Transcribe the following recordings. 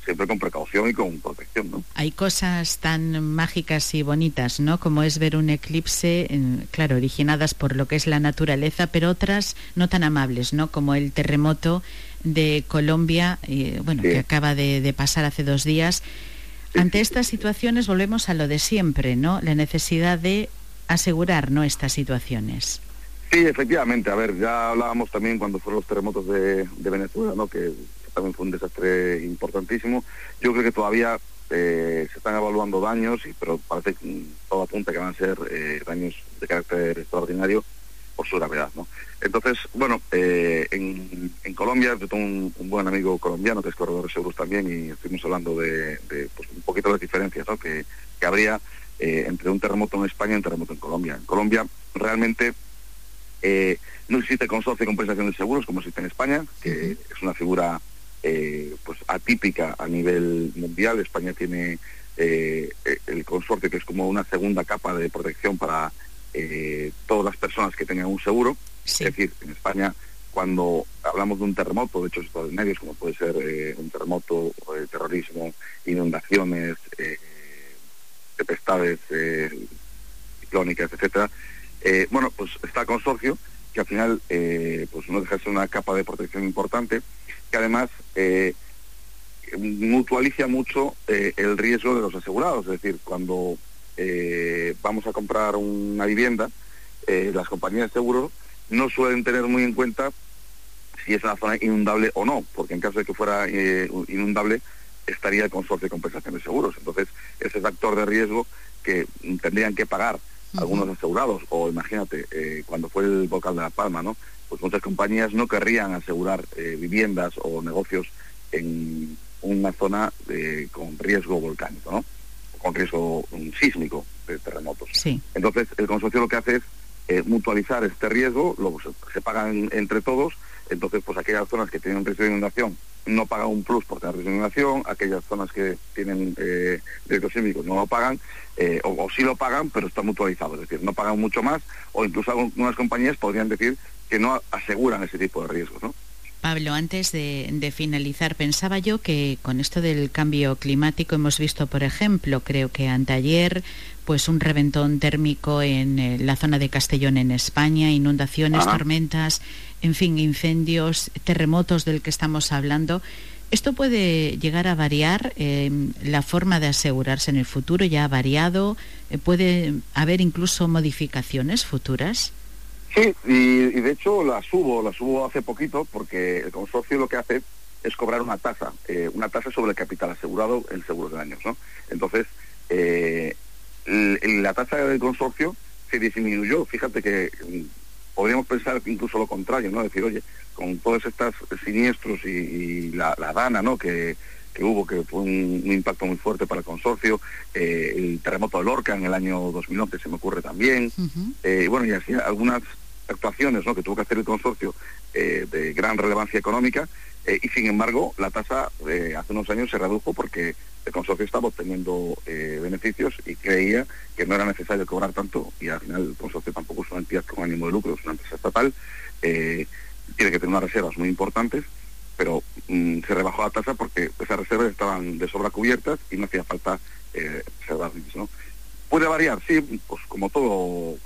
siempre con precaución y con protección, ¿no? Hay cosas tan mágicas y bonitas, ¿no? Como es ver un eclipse, claro, originadas por lo que es la naturaleza, pero otras no tan amables, ¿no? Como el terremoto de Colombia, que acaba de pasar hace 2 días. Ante estas situaciones volvemos a lo de siempre, ¿no? La necesidad de asegurar, ¿no?, estas situaciones. Sí, efectivamente. A ver, ya hablábamos también cuando fueron los terremotos de Venezuela, ¿no?, que también fue un desastre importantísimo. Yo creo que todavía se están evaluando daños, pero parece que todo apunta que van a ser daños de carácter extraordinario por su gravedad, ¿no? Entonces, bueno, en Colombia, yo tengo un buen amigo colombiano que es corredor de seguros también, y estuvimos hablando de pues, un poquito de diferencias, ¿no?, que habría entre un terremoto en España y un terremoto en Colombia. En Colombia realmente no existe consorcio de compensación de seguros como existe en España, que es una figura pues atípica a nivel mundial. España tiene el consorcio, que es como una segunda capa de protección para todas las personas que tengan un seguro. Sí. Es decir, en España, cuando hablamos de un terremoto, de hechos extraordinarios, como puede ser un terremoto, terrorismo, inundaciones, tempestades ciclónicas, etcétera, bueno, pues está el consorcio, que al final pues no deja de ser una capa de protección importante, que además mutualiza mucho el riesgo de los asegurados. Es decir, cuando vamos a comprar una vivienda, las compañías de seguros no suelen tener muy en cuenta si es una zona inundable o no, porque en caso de que fuera inundable estaría el consorcio de compensación de seguros. Entonces, ese factor de riesgo que tendrían que pagar algunos asegurados, o imagínate, cuando fue el volcán de La Palma, ¿no?, pues muchas compañías no querrían asegurar viviendas o negocios en una zona con riesgo volcánico, ¿no?, o con riesgo sísmico de terremotos. Sí. Entonces, el consorcio lo que hace es mutualizar este riesgo, luego se pagan entre todos. Entonces, pues aquellas zonas que tienen riesgo de inundación no pagan un plus por tener riesgo de inundación, aquellas zonas que tienen riesgo sísmico no lo pagan, o sí lo pagan, pero está mutualizado, es decir, no pagan mucho más, o incluso algunas compañías podrían decir que no aseguran ese tipo de riesgos, ¿no? Pablo, antes de finalizar, pensaba yo que con esto del cambio climático hemos visto, por ejemplo, creo que anteayer, pues un reventón térmico en la zona de Castellón en España, inundaciones, tormentas, en fin, incendios, terremotos del que estamos hablando. ¿Esto puede llegar a variar la forma de asegurarse en el futuro? ¿Ya ha variado? ¿Puede haber incluso modificaciones futuras? Sí, y de hecho las hubo hace poquito, porque el consorcio lo que hace es cobrar una tasa sobre el capital asegurado en seguros de daños, ¿no? Entonces, la tasa del consorcio se disminuyó. Fíjate que podríamos pensar incluso lo contrario, ¿no? Decir, oye, con todos estos siniestros y la dana, ¿no?, que hubo, que fue un impacto muy fuerte para el consorcio, el terremoto de Lorca en el año 2011 se me ocurre también, y bueno, y así algunas actuaciones, ¿no?, que tuvo que hacer el consorcio de gran relevancia económica, y sin embargo la tasa hace unos años se redujo porque el consorcio estaba obteniendo beneficios y creía que no era necesario cobrar tanto, y al final el consorcio tampoco es una entidad con ánimo de lucro, es una empresa estatal, tiene que tener unas reservas muy importantes, pero se rebajó la tasa porque esas reservas estaban de sobra cubiertas y no hacía falta reservarlas, ¿no? Puede variar, sí, pues como todo,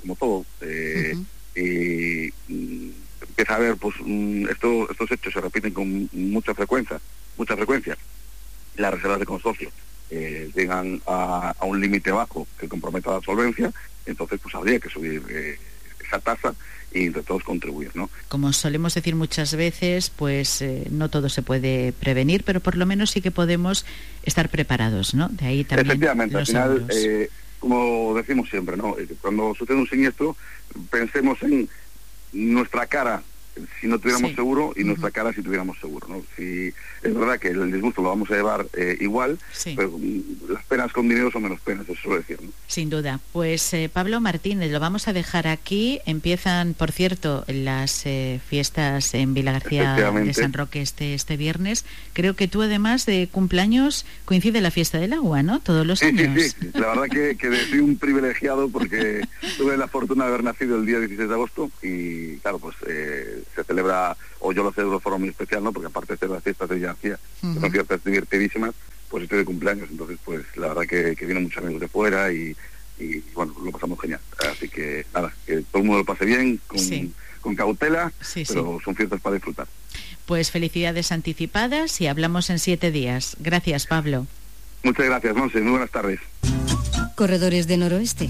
y empieza a haber, pues estos hechos se repiten con mucha frecuencia. Las reservas de consorcio llegan a un límite bajo que comprometa la solvencia, entonces pues habría que subir esa tasa y entre todos contribuir, ¿no? Como solemos decir muchas veces, pues no todo se puede prevenir, pero por lo menos sí que podemos estar preparados, ¿no? De ahí también efectivamente, los al final, como decimos siempre, ¿no?, cuando sucede un siniestro, pensemos en nuestra cara si no tuviéramos seguro y nuestra cara si tuviéramos seguro, ¿no? Si es verdad que el disgusto lo vamos a llevar igual, pero las penas con dinero son menos penas, eso suele decir, ¿no? Sin duda. Pues Pablo Martínez, lo vamos a dejar aquí. Empiezan, por cierto, las fiestas en Vilagarcía de San Roque este viernes. Creo que tú, además de cumpleaños, coincide la fiesta del agua, ¿no? Todos los años. Sí. La verdad que soy un privilegiado porque tuve la fortuna de haber nacido el día 16 de agosto y, claro, pues se celebra, o yo lo celebro de forma muy especial, ¿no?, porque aparte de ser las fiestas de Vilagarcía, son fiestas divertidísimas, pues estoy de cumpleaños, entonces pues la verdad que vienen muchos amigos de fuera y bueno, lo pasamos genial. Así que nada, que todo el mundo lo pase bien, con cautela, pero son fiestas para disfrutar. Pues felicidades anticipadas y hablamos en 7 días. Gracias, Pablo. Muchas gracias, Monse. Muy buenas tardes. Corredores de Noroeste,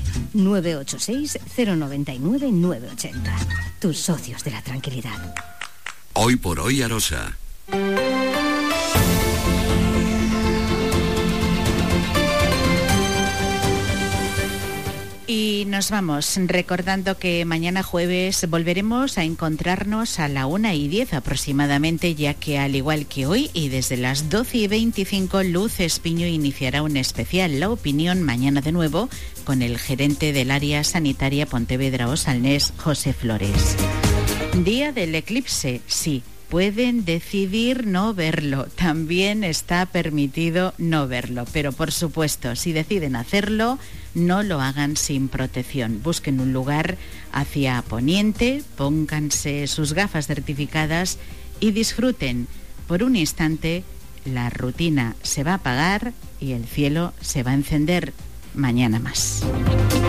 986-099-980. Tus socios de la tranquilidad. Hoy por hoy, Arosa. Y nos vamos recordando que mañana jueves volveremos a encontrarnos a la 1:10 aproximadamente, ya que al igual que hoy y desde las 12:25 Luz Espiño iniciará un especial La Opinión mañana de nuevo con el gerente del área sanitaria Pontevedra-Osalnés, José Flores. Día del eclipse, sí. Pueden decidir no verlo, también está permitido no verlo, pero por supuesto, si deciden hacerlo, no lo hagan sin protección. Busquen un lugar hacia poniente, pónganse sus gafas certificadas y disfruten. Por un instante, la rutina se va a apagar y el cielo se va a encender. Mañana más.